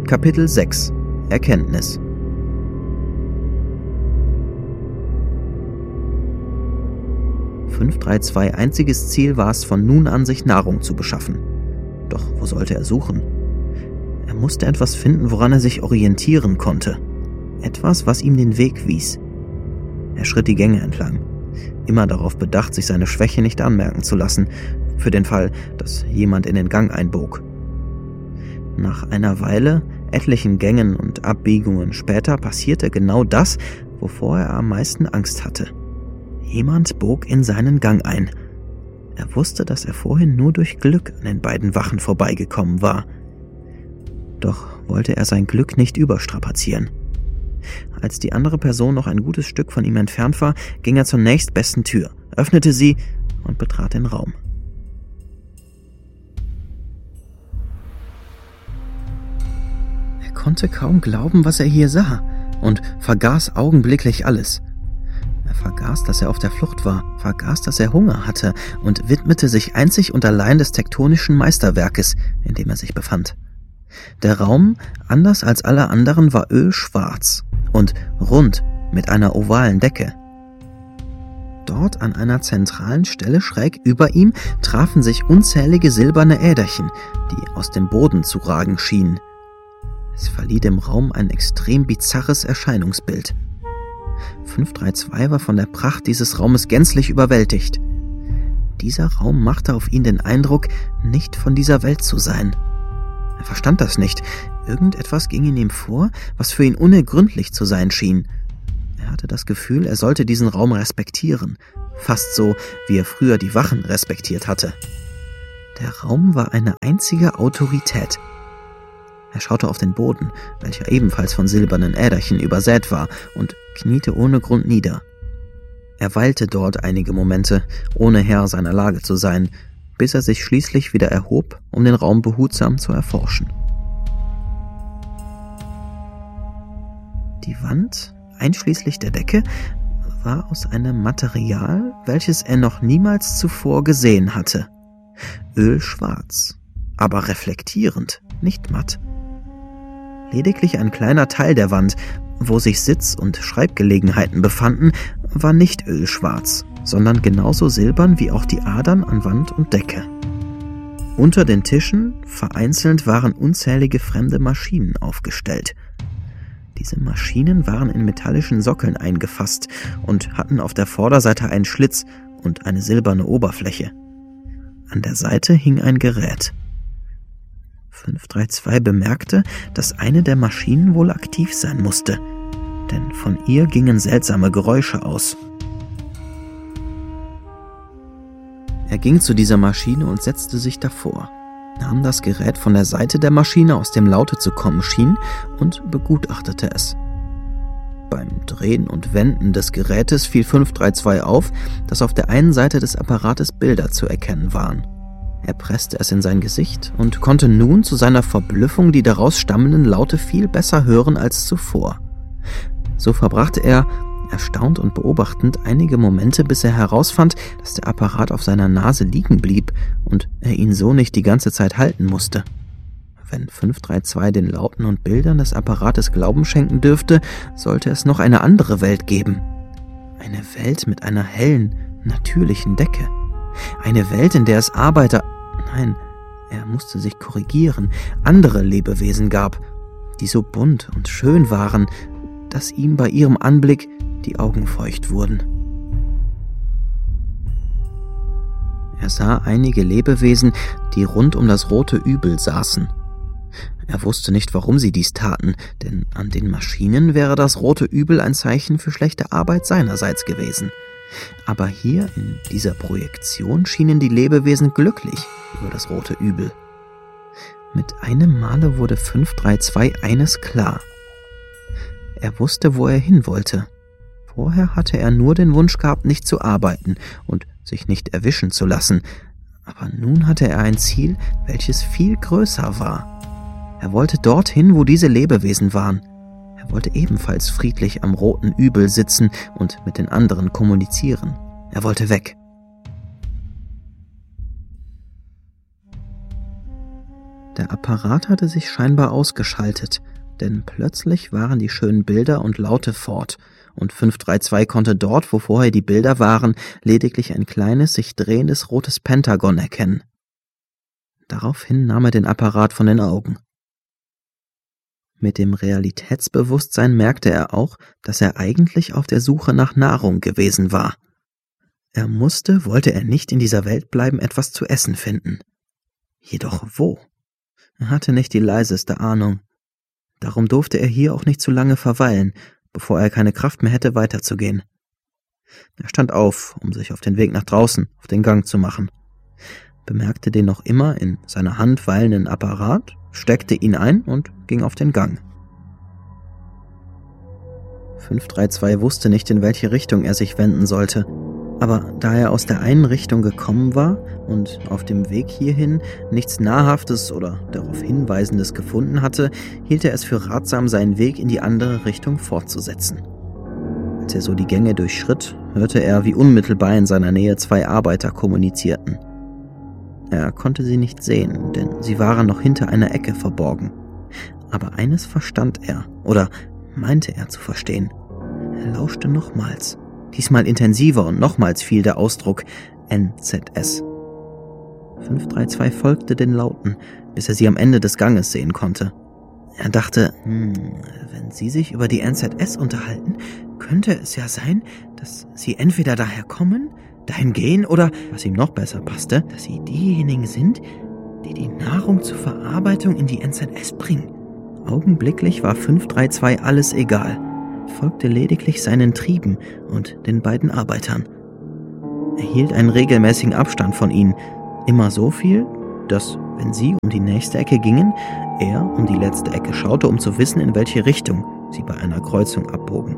Kapitel 6 – Erkenntnis. (532) einziges Ziel war es, von nun an sich Nahrung zu beschaffen. Doch wo sollte er suchen? Er musste etwas finden, woran er sich orientieren konnte. Etwas, was ihm den Weg wies. Er schritt die Gänge entlang, immer darauf bedacht, sich seine Schwäche nicht anmerken zu lassen, für den Fall, dass jemand in den Gang einbog. Nach einer Weile, etlichen Gängen und Abbiegungen später, passierte genau das, wovor er am meisten Angst hatte. Jemand bog in seinen Gang ein. Er wusste, dass er vorhin nur durch Glück an den beiden Wachen vorbeigekommen war. Doch wollte er sein Glück nicht überstrapazieren. Als die andere Person noch ein gutes Stück von ihm entfernt war, ging er zur nächstbesten Tür, öffnete sie und betrat den Raum. Er konnte kaum glauben, was er hier sah, und vergaß augenblicklich alles. Er vergaß, dass er auf der Flucht war, vergaß, dass er Hunger hatte und widmete sich einzig und allein des tektonischen Meisterwerkes, in dem er sich befand. Der Raum, anders als alle anderen, war ölschwarz und rund mit einer ovalen Decke. Dort an einer zentralen Stelle schräg über ihm trafen sich unzählige silberne Äderchen, die aus dem Boden zu ragen schienen. Es verlieh dem Raum ein extrem bizarres Erscheinungsbild. 532 war von der Pracht dieses Raumes gänzlich überwältigt. Dieser Raum machte auf ihn den Eindruck, nicht von dieser Welt zu sein. Er verstand das nicht. Irgendetwas ging in ihm vor, was für ihn unergründlich zu sein schien. Er hatte das Gefühl, er sollte diesen Raum respektieren. Fast so, wie er früher die Wachen respektiert hatte. Der Raum war eine einzige Autorität. Er schaute auf den Boden, welcher ebenfalls von silbernen Äderchen übersät war, und kniete ohne Grund nieder. Er weilte dort einige Momente, ohne Herr seiner Lage zu sein, bis er sich schließlich wieder erhob, um den Raum behutsam zu erforschen. Die Wand, einschließlich der Decke, war aus einem Material, welches er noch niemals zuvor gesehen hatte. Ölschwarz, aber reflektierend, nicht matt. Lediglich ein kleiner Teil der Wand, wo sich Sitz- und Schreibgelegenheiten befanden, war nicht ölschwarz, sondern genauso silbern wie auch die Adern an Wand und Decke. Unter den Tischen, vereinzelt, waren unzählige fremde Maschinen aufgestellt. Diese Maschinen waren in metallischen Sockeln eingefasst und hatten auf der Vorderseite einen Schlitz und eine silberne Oberfläche. An der Seite hing ein Gerät. 532 bemerkte, dass eine der Maschinen wohl aktiv sein musste, denn von ihr gingen seltsame Geräusche aus. Er ging zu dieser Maschine und setzte sich davor, nahm das Gerät von der Seite der Maschine, aus dem Laute zu kommen schien, und begutachtete es. Beim Drehen und Wenden des Gerätes fiel 532 auf, dass auf der einen Seite des Apparates Bilder zu erkennen waren. Er presste es in sein Gesicht und konnte nun zu seiner Verblüffung die daraus stammenden Laute viel besser hören als zuvor. So verbrachte er, erstaunt und beobachtend, einige Momente, bis er herausfand, dass der Apparat auf seiner Nase liegen blieb und er ihn so nicht die ganze Zeit halten musste. Wenn 532 den Lauten und Bildern des Apparates Glauben schenken dürfte, sollte es noch eine andere Welt geben. Eine Welt mit einer hellen, natürlichen Decke. Eine Welt, in der es er musste sich korrigieren, andere Lebewesen gab, die so bunt und schön waren, dass ihm bei ihrem Anblick die Augen feucht wurden. Er sah einige Lebewesen, die rund um das rote Übel saßen. Er wusste nicht, warum sie dies taten, denn an den Maschinen wäre das rote Übel ein Zeichen für schlechte Arbeit seinerseits gewesen. Aber hier in dieser Projektion schienen die Lebewesen glücklich über das rote Übel. Mit einem Male wurde 532 eines klar. Er wusste, wo er hin wollte. Vorher hatte er nur den Wunsch gehabt, nicht zu arbeiten und sich nicht erwischen zu lassen. Aber nun hatte er ein Ziel, welches viel größer war. Er wollte dorthin, wo diese Lebewesen waren. Er wollte ebenfalls friedlich am roten Übel sitzen und mit den anderen kommunizieren. Er wollte weg. Der Apparat hatte sich scheinbar ausgeschaltet, denn plötzlich waren die schönen Bilder und Laute fort, und 532 konnte dort, wo vorher die Bilder waren, lediglich ein kleines, sich drehendes rotes Pentagon erkennen. Daraufhin nahm er den Apparat von den Augen. Mit dem Realitätsbewusstsein merkte er auch, dass er eigentlich auf der Suche nach Nahrung gewesen war. Er wollte er nicht in dieser Welt bleiben, etwas zu essen finden. Jedoch wo? Er hatte nicht die leiseste Ahnung. Darum durfte er hier auch nicht zu lange verweilen, bevor er keine Kraft mehr hätte, weiterzugehen. Er stand auf, um sich auf den Weg nach draußen, auf den Gang zu machen, bemerkte den noch immer in seiner Hand weilenden Apparat, steckte ihn ein und ging auf den Gang. 532 wusste nicht, in welche Richtung er sich wenden sollte, aber da er aus der einen Richtung gekommen war und auf dem Weg hierhin nichts Nahrhaftes oder darauf Hinweisendes gefunden hatte, hielt er es für ratsam, seinen Weg in die andere Richtung fortzusetzen. Als er so die Gänge durchschritt, hörte er, wie unmittelbar in seiner Nähe 2 Arbeiter kommunizierten. Er konnte sie nicht sehen, denn sie waren noch hinter einer Ecke verborgen. Aber eines verstand er, oder meinte er zu verstehen. Er lauschte nochmals. Diesmal intensiver und nochmals fiel der Ausdruck NZS. 532 folgte den Lauten, bis er sie am Ende des Ganges sehen konnte. Er dachte, wenn sie sich über die NZS unterhalten, könnte es ja sein, dass sie entweder daher kommen, dahin gehen oder, was ihm noch besser passte, dass sie diejenigen sind, die die Nahrung zur Verarbeitung in die NZS bringen. Augenblicklich war 532 alles egal, folgte lediglich seinen Trieben und den beiden Arbeitern. Er hielt einen regelmäßigen Abstand von ihnen, immer so viel, dass, wenn sie um die nächste Ecke gingen, er um die letzte Ecke schaute, um zu wissen, in welche Richtung sie bei einer Kreuzung abbogen.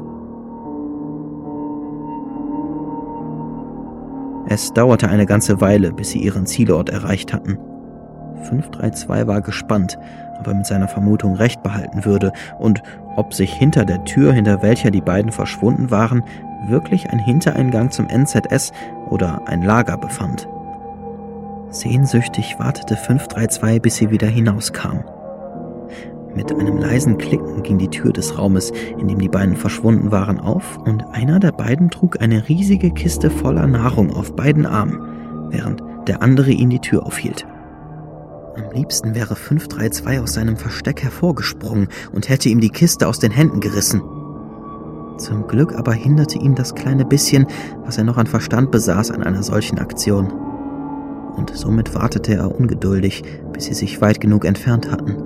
Es dauerte eine ganze Weile, bis sie ihren Zielort erreicht hatten. 532 war gespannt, ob er mit seiner Vermutung recht behalten würde und ob sich hinter der Tür, hinter welcher die beiden verschwunden waren, wirklich ein Hintereingang zum NZS oder ein Lager befand. Sehnsüchtig wartete 532, bis sie wieder hinauskam. Mit einem leisen Klicken ging die Tür des Raumes, in dem die beiden verschwunden waren, auf und einer der beiden trug eine riesige Kiste voller Nahrung auf beiden Armen, während der andere ihm die Tür aufhielt. Am liebsten wäre 532 aus seinem Versteck hervorgesprungen und hätte ihm die Kiste aus den Händen gerissen. Zum Glück aber hinderte ihm das kleine bisschen, was er noch an Verstand besaß, an einer solchen Aktion. Und somit wartete er ungeduldig, bis sie sich weit genug entfernt hatten.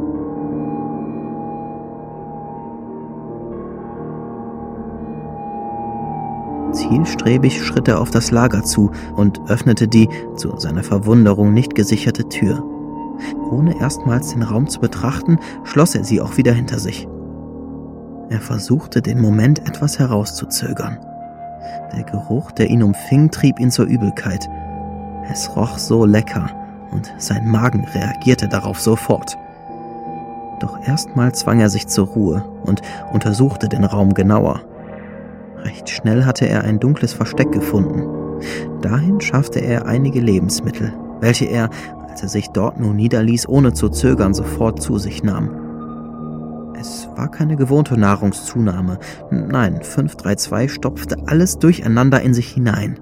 Zielstrebig schritt er auf das Lager zu und öffnete die, zu seiner Verwunderung, nicht gesicherte Tür. Ohne erstmals den Raum zu betrachten, schloss er sie auch wieder hinter sich. Er versuchte, den Moment etwas herauszuzögern. Der Geruch, der ihn umfing, trieb ihn zur Übelkeit. Es roch so lecker und sein Magen reagierte darauf sofort. Doch erstmal zwang er sich zur Ruhe und untersuchte den Raum genauer. Recht schnell hatte er ein dunkles Versteck gefunden. Dahin schaffte er einige Lebensmittel, welche er, als er sich dort nun niederließ, ohne zu zögern sofort zu sich nahm. Es war keine gewohnte Nahrungszunahme. Nein, 532 stopfte alles durcheinander in sich hinein.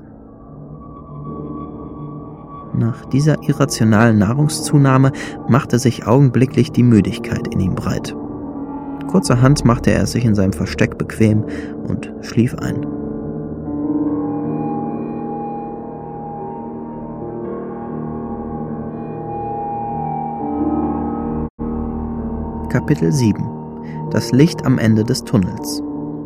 Nach dieser irrationalen Nahrungszunahme machte sich augenblicklich die Müdigkeit in ihm breit. Kurzerhand machte er es sich in seinem Versteck bequem und schlief ein. Kapitel 7 – Das Licht am Ende des Tunnels.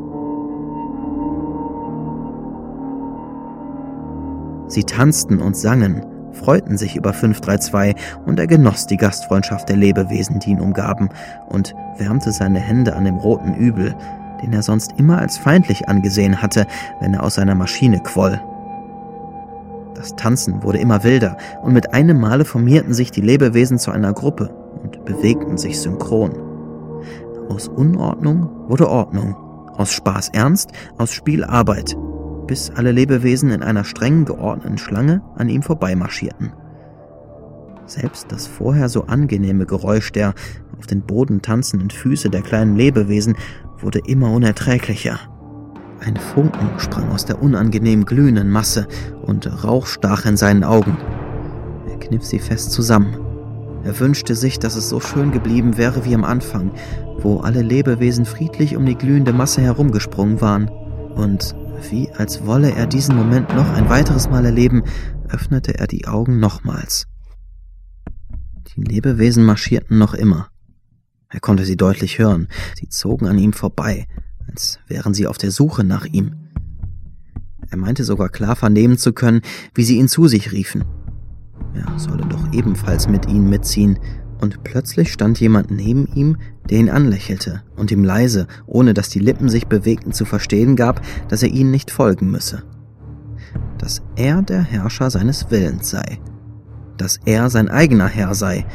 Sie tanzten und sangen, freuten sich über 532 und er genoss die Gastfreundschaft der Lebewesen, die ihn umgaben, und wärmte seine Hände an dem roten Übel, den er sonst immer als feindlich angesehen hatte, wenn er aus seiner Maschine quoll. Das Tanzen wurde immer wilder und mit einem Male formierten sich die Lebewesen zu einer Gruppe und bewegten sich synchron. Aus Unordnung wurde Ordnung, aus Spaß Ernst, aus Spiel Arbeit, bis alle Lebewesen in einer streng geordneten Schlange an ihm vorbeimarschierten. Selbst das vorher so angenehme Geräusch der auf den Boden tanzenden Füße der kleinen Lebewesen wurde immer unerträglicher. Ein Funken sprang aus der unangenehm glühenden Masse und Rauch stach in seinen Augen. Er kniff sie fest zusammen. Er wünschte sich, dass es so schön geblieben wäre wie am Anfang, wo alle Lebewesen friedlich um die glühende Masse herumgesprungen waren. Und wie als wolle er diesen Moment noch ein weiteres Mal erleben, öffnete er die Augen nochmals. Die Lebewesen marschierten noch immer. Er konnte sie deutlich hören. Sie zogen an ihm vorbei, als wären sie auf der Suche nach ihm. Er meinte sogar klar vernehmen zu können, wie sie ihn zu sich riefen. Er solle doch ebenfalls mit ihnen mitziehen, und plötzlich stand jemand neben ihm, der ihn anlächelte und ihm leise, ohne dass die Lippen sich bewegten, zu verstehen gab, dass er ihnen nicht folgen müsse. Dass er der Herrscher seines Willens sei. Dass er sein eigener Herr sei.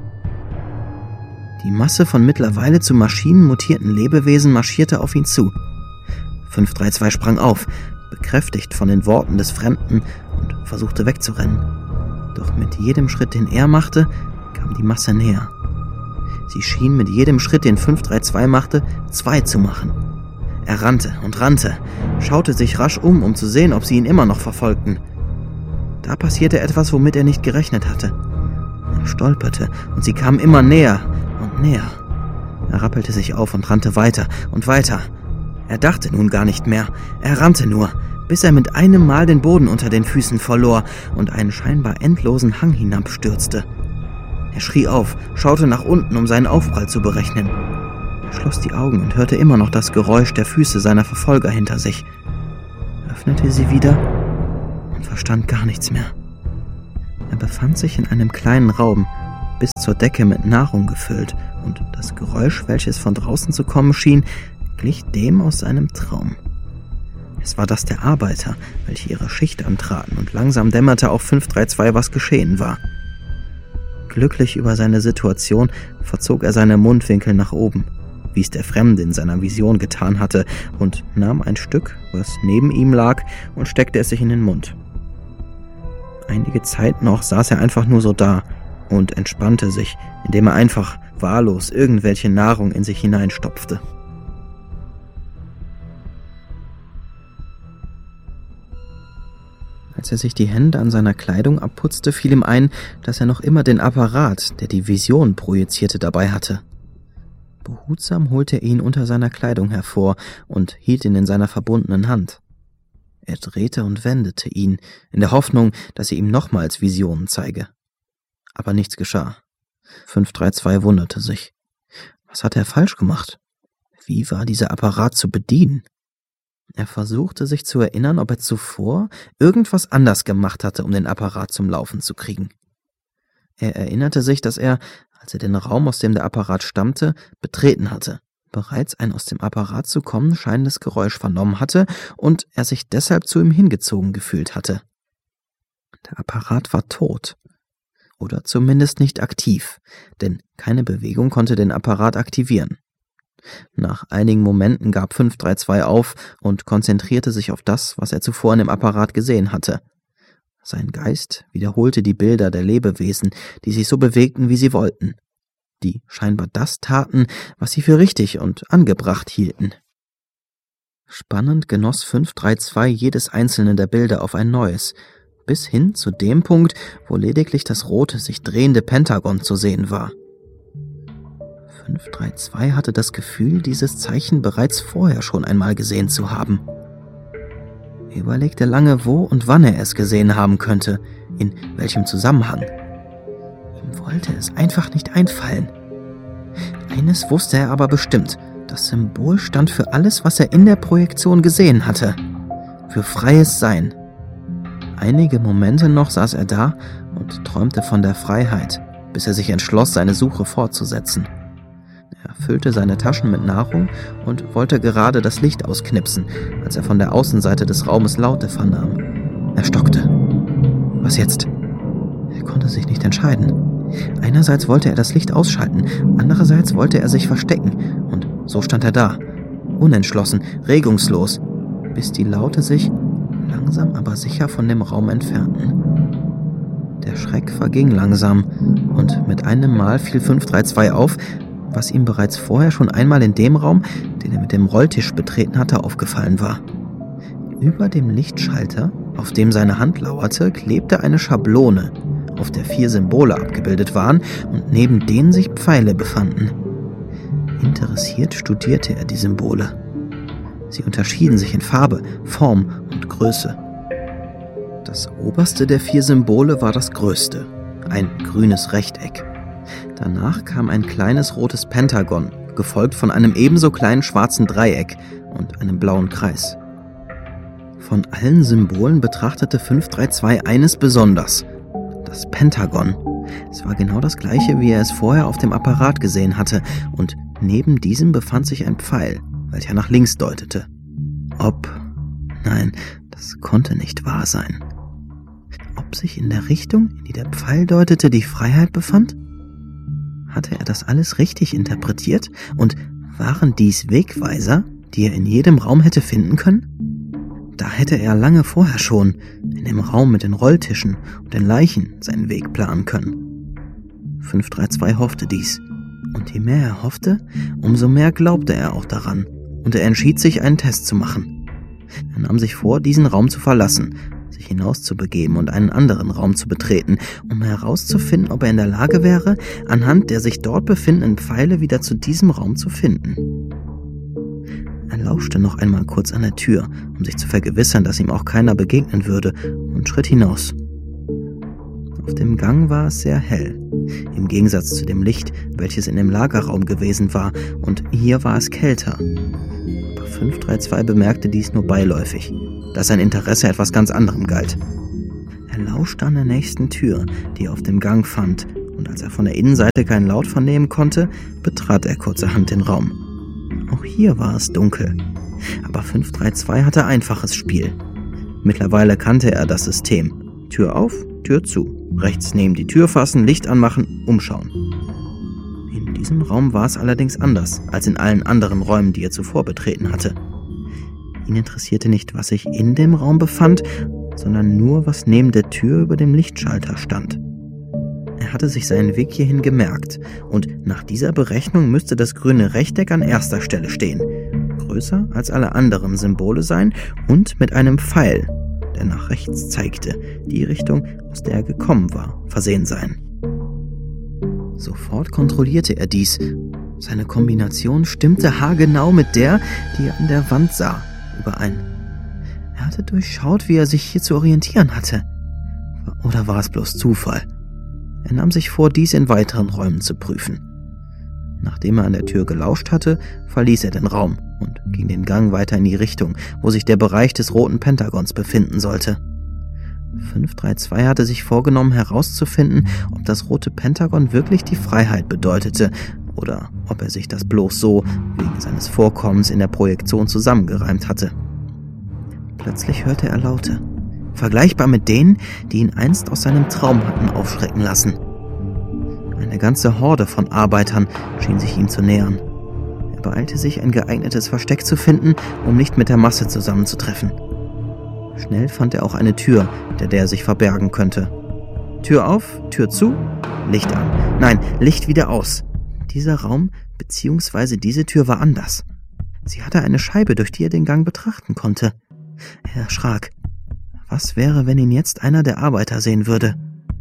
Die Masse von mittlerweile zu Maschinen mutierten Lebewesen marschierte auf ihn zu. 532 sprang auf, bekräftigt von den Worten des Fremden, und versuchte wegzurennen. Doch mit jedem Schritt, den er machte, kam die Masse näher. Sie schien mit jedem Schritt, den 532 machte, 2 zu machen. Er rannte und rannte, schaute sich rasch um zu sehen, ob sie ihn immer noch verfolgten. Da passierte etwas, womit er nicht gerechnet hatte. Er stolperte und sie kamen immer näher und näher. Er rappelte sich auf und rannte weiter und weiter. Er dachte nun gar nicht mehr, er rannte nur, bis er mit einem Mal den Boden unter den Füßen verlor und einen scheinbar endlosen Hang hinabstürzte. Er schrie auf, schaute nach unten, um seinen Aufprall zu berechnen. Er schloss die Augen und hörte immer noch das Geräusch der Füße seiner Verfolger hinter sich. Er öffnete sie wieder und verstand gar nichts mehr. Er befand sich in einem kleinen Raum, bis zur Decke mit Nahrung gefüllt, und das Geräusch, welches von draußen zu kommen schien, glich dem aus seinem Traum. Es war das der Arbeiter, welche ihre Schicht antraten, und langsam dämmerte auch 532, was geschehen war. Glücklich über seine Situation verzog er seine Mundwinkel nach oben, wie es der Fremde in seiner Vision getan hatte, und nahm ein Stück, was neben ihm lag, und steckte es sich in den Mund. Einige Zeit noch saß er einfach nur so da und entspannte sich, indem er einfach wahllos irgendwelche Nahrung in sich hineinstopfte. Als er sich die Hände an seiner Kleidung abputzte, fiel ihm ein, dass er noch immer den Apparat, der die Vision projizierte, dabei hatte. Behutsam holte er ihn unter seiner Kleidung hervor und hielt ihn in seiner verbundenen Hand. Er drehte und wendete ihn, in der Hoffnung, dass er ihm nochmals Visionen zeige. Aber nichts geschah. 532 wunderte sich. Was hatte er falsch gemacht? Wie war dieser Apparat zu bedienen? Er versuchte sich zu erinnern, ob er zuvor irgendwas anders gemacht hatte, um den Apparat zum Laufen zu kriegen. Er erinnerte sich, dass er, als er den Raum, aus dem der Apparat stammte, betreten hatte, bereits ein aus dem Apparat zu kommen scheinendes Geräusch vernommen hatte und er sich deshalb zu ihm hingezogen gefühlt hatte. Der Apparat war tot. Oder zumindest nicht aktiv, denn keine Bewegung konnte den Apparat aktivieren. Nach einigen Momenten gab 532 auf und konzentrierte sich auf das, was er zuvor in dem Apparat gesehen hatte. Sein Geist wiederholte die Bilder der Lebewesen, die sich so bewegten, wie sie wollten, die scheinbar das taten, was sie für richtig und angebracht hielten. Spannend genoss 532 jedes einzelne der Bilder auf ein neues, bis hin zu dem Punkt, wo lediglich das rote, sich drehende Pentagon zu sehen war. 532 hatte das Gefühl, dieses Zeichen bereits vorher schon einmal gesehen zu haben. Er überlegte lange, wo und wann er es gesehen haben könnte, in welchem Zusammenhang. Ihm wollte es einfach nicht einfallen. Eines wusste er aber bestimmt: Das Symbol stand für alles, was er in der Projektion gesehen hatte. Für freies Sein. Einige Momente noch saß er da und träumte von der Freiheit, bis er sich entschloss, seine Suche fortzusetzen. Er füllte seine Taschen mit Nahrung und wollte gerade das Licht ausknipsen, als er von der Außenseite des Raumes Laute vernahm. Er stockte. Was jetzt? Er konnte sich nicht entscheiden. Einerseits wollte er das Licht ausschalten, andererseits wollte er sich verstecken, und so stand er da, unentschlossen, regungslos, bis die Laute sich langsam aber sicher von dem Raum entfernten. Der Schreck verging langsam und mit einem Mal fiel 532 auf, was ihm bereits vorher schon einmal in dem Raum, den er mit dem Rolltisch betreten hatte, aufgefallen war. Über dem Lichtschalter, auf dem seine Hand lauerte, klebte eine Schablone, auf der 4 Symbole abgebildet waren und neben denen sich Pfeile befanden. Interessiert studierte er die Symbole. Sie unterschieden sich in Farbe, Form und Größe. Das oberste der 4 Symbole war das größte, ein grünes Rechteck. Danach kam ein kleines rotes Pentagon, gefolgt von einem ebenso kleinen schwarzen Dreieck und einem blauen Kreis. Von allen Symbolen betrachtete 532 eines besonders: das Pentagon. Es war genau das gleiche, wie er es vorher auf dem Apparat gesehen hatte, und neben diesem befand sich ein Pfeil, welcher nach links deutete. Nein, das konnte nicht wahr sein. Ob sich in der Richtung, in die der Pfeil deutete, die Freiheit befand? Hatte er das alles richtig interpretiert? Und waren dies Wegweiser, die er in jedem Raum hätte finden können? Da hätte er lange vorher schon, in dem Raum mit den Rolltischen und den Leichen, seinen Weg planen können. 532 hoffte dies. Und je mehr er hoffte, umso mehr glaubte er auch daran. Und er entschied sich, einen Test zu machen. Er nahm sich vor, diesen Raum zu verlassen, sich hinauszubegeben und einen anderen Raum zu betreten, um herauszufinden, ob er in der Lage wäre, anhand der sich dort befindenden Pfeile wieder zu diesem Raum zu finden. Er lauschte noch einmal kurz an der Tür, um sich zu vergewissern, dass ihm auch keiner begegnen würde, und schritt hinaus. Auf dem Gang war es sehr hell, im Gegensatz zu dem Licht, welches in dem Lagerraum gewesen war, und hier war es kälter. Aber 532 bemerkte dies nur beiläufig, dass sein Interesse etwas ganz anderem galt. Er lauschte an der nächsten Tür, die er auf dem Gang fand, und als er von der Innenseite keinen Laut vernehmen konnte, betrat er kurzerhand den Raum. Auch hier war es dunkel, aber 532 hatte einfaches Spiel. Mittlerweile kannte er das System. Tür auf, Tür zu, rechts neben die Tür fassen, Licht anmachen, umschauen. In diesem Raum war es allerdings anders als in allen anderen Räumen, die er zuvor betreten hatte. Ihn interessierte nicht, was sich in dem Raum befand, sondern nur, was neben der Tür über dem Lichtschalter stand. Er hatte sich seinen Weg hierhin gemerkt, und nach dieser Berechnung müsste das grüne Rechteck an erster Stelle stehen, größer als alle anderen Symbole sein und mit einem Pfeil, der nach rechts zeigte, die Richtung, aus der er gekommen war, versehen sein. Sofort kontrollierte er dies. Seine Kombination stimmte haargenau mit der, die er an der Wand sah, überein. Er hatte durchschaut, wie er sich hier zu orientieren hatte. Oder war es bloß Zufall? Er nahm sich vor, dies in weiteren Räumen zu prüfen. Nachdem er an der Tür gelauscht hatte, verließ er den Raum und ging den Gang weiter in die Richtung, wo sich der Bereich des roten Pentagons befinden sollte. 532 hatte sich vorgenommen herauszufinden, ob das rote Pentagon wirklich die Freiheit bedeutete oder ob er sich das bloß so wegen seines Vorkommens in der Projektion zusammengereimt hatte. Plötzlich hörte er Laute, vergleichbar mit denen, die ihn einst aus seinem Traum hatten aufschrecken lassen. Eine ganze Horde von Arbeitern schien sich ihm zu nähern. Er beeilte sich, ein geeignetes Versteck zu finden, um nicht mit der Masse zusammenzutreffen. Schnell fand er auch eine Tür, hinter der er sich verbergen könnte. Tür auf, Tür zu, Licht an. Nein, Licht wieder aus. Dieser Raum bzw. diese Tür war anders. Sie hatte eine Scheibe, durch die er den Gang betrachten konnte. Er erschrak. Was wäre, wenn ihn jetzt einer der Arbeiter sehen würde?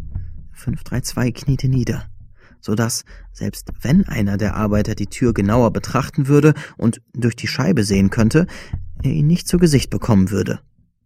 532 kniete nieder, sodass, selbst wenn einer der Arbeiter die Tür genauer betrachten würde und durch die Scheibe sehen könnte, er ihn nicht zu Gesicht bekommen würde.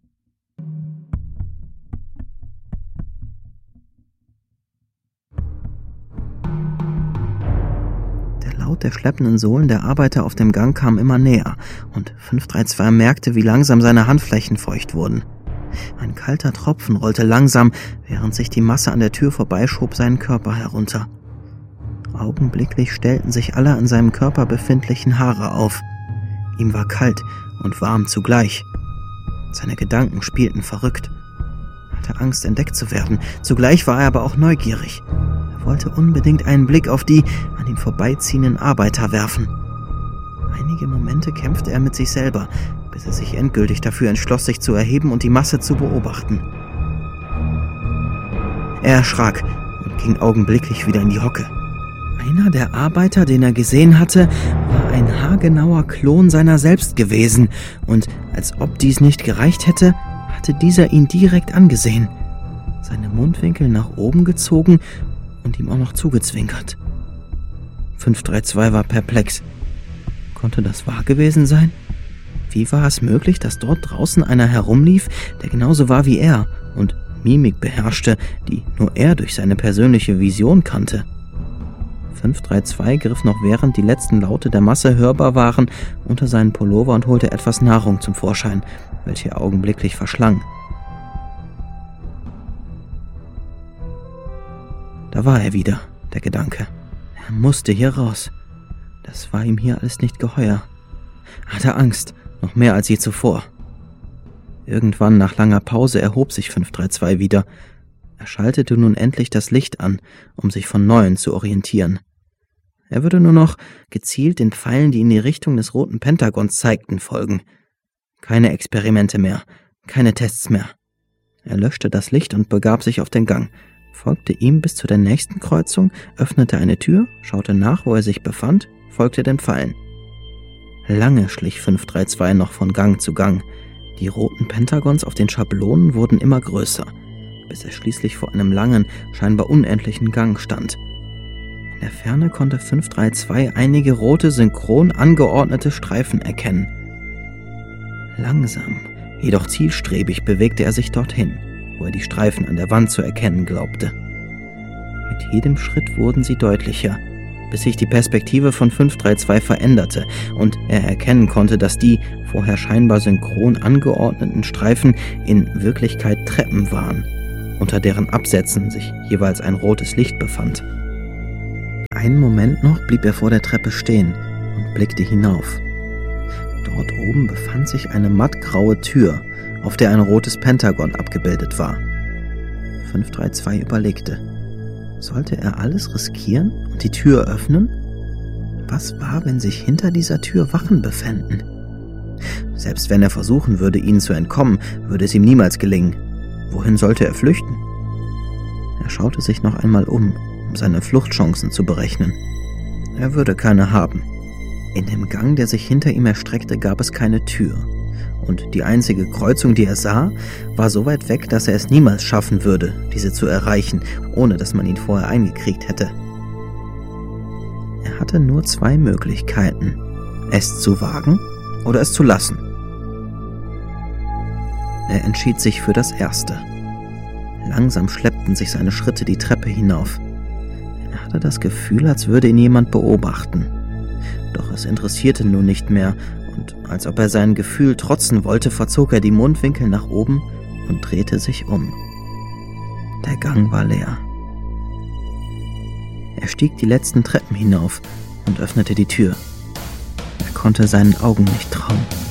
Der Laut der schleppenden Sohlen der Arbeiter auf dem Gang kam immer näher, und 532 merkte, wie langsam seine Handflächen feucht wurden. Ein kalter Tropfen rollte langsam, während sich die Masse an der Tür vorbeischob, seinen Körper herunter. Augenblicklich stellten sich alle an seinem Körper befindlichen Haare auf. Ihm war kalt und warm zugleich. Seine Gedanken spielten verrückt. Er hatte Angst, entdeckt zu werden. Zugleich war er aber auch neugierig. Er wollte unbedingt einen Blick auf die an ihm vorbeiziehenden Arbeiter werfen. Einige Momente kämpfte er mit sich selber, bis er sich endgültig dafür entschloss, sich zu erheben und die Masse zu beobachten. Er erschrak und ging augenblicklich wieder in die Hocke. Einer der Arbeiter, den er gesehen hatte, war ein haargenauer Klon seiner selbst gewesen, und als ob dies nicht gereicht hätte, hatte dieser ihn direkt angesehen, seine Mundwinkel nach oben gezogen und ihm auch noch zugezwinkert. 532 war perplex. Konnte das wahr gewesen sein? Wie war es möglich, dass dort draußen einer herumlief, der genauso war wie er und Mimik beherrschte, die nur er durch seine persönliche Vision kannte? 532 griff noch, während die letzten Laute der Masse hörbar waren, unter seinen Pullover und holte etwas Nahrung zum Vorschein, welche er augenblicklich verschlang. Da war er wieder, der Gedanke. Er musste hier raus. Das war ihm hier alles nicht geheuer. Er hatte Angst, noch mehr als je zuvor. Irgendwann nach langer Pause erhob sich 532 wieder. Er schaltete nun endlich das Licht an, um sich von Neuem zu orientieren. Er würde nur noch gezielt den Pfeilen, die in die Richtung des roten Pentagons zeigten, folgen. Keine Experimente mehr, keine Tests mehr. Er löschte das Licht und begab sich auf den Gang, folgte ihm bis zu der nächsten Kreuzung, öffnete eine Tür, schaute nach, wo er sich befand, folgte den Pfeilen. Lange schlich 532 noch von Gang zu Gang. Die roten Pentagons auf den Schablonen wurden immer größer, bis er schließlich vor einem langen, scheinbar unendlichen Gang stand. In der Ferne konnte 532 einige rote, synchron angeordnete Streifen erkennen. Langsam, jedoch zielstrebig bewegte er sich dorthin, wo er die Streifen an der Wand zu erkennen glaubte. Mit jedem Schritt wurden sie deutlicher, bis sich die Perspektive von 532 veränderte und er erkennen konnte, dass die vorher scheinbar synchron angeordneten Streifen in Wirklichkeit Treppen waren, unter deren Absätzen sich jeweils ein rotes Licht befand. Einen Moment noch blieb er vor der Treppe stehen und blickte hinauf. Dort oben befand sich eine mattgraue Tür, auf der ein rotes Pentagon abgebildet war. 532 überlegte. Sollte er alles riskieren und die Tür öffnen? Was war, wenn sich hinter dieser Tür Wachen befänden? Selbst wenn er versuchen würde, ihnen zu entkommen, würde es ihm niemals gelingen. Wohin sollte er flüchten? Er schaute sich noch einmal um seine Fluchtchancen zu berechnen. Er würde keine haben. In dem Gang, der sich hinter ihm erstreckte, gab es keine Tür. Und die einzige Kreuzung, die er sah, war so weit weg, dass er es niemals schaffen würde, diese zu erreichen, ohne dass man ihn vorher eingekriegt hätte. Er hatte nur 2 Möglichkeiten: es zu wagen oder es zu lassen. Er entschied sich für das Erste. Langsam schleppten sich seine Schritte die Treppe hinauf. Er hatte das Gefühl, als würde ihn jemand beobachten. Doch es interessierte nun nicht mehr, und als ob er seinem Gefühl trotzen wollte, verzog er die Mundwinkel nach oben und drehte sich um. Der Gang war leer. Er stieg die letzten Treppen hinauf und öffnete die Tür. Er konnte seinen Augen nicht trauen.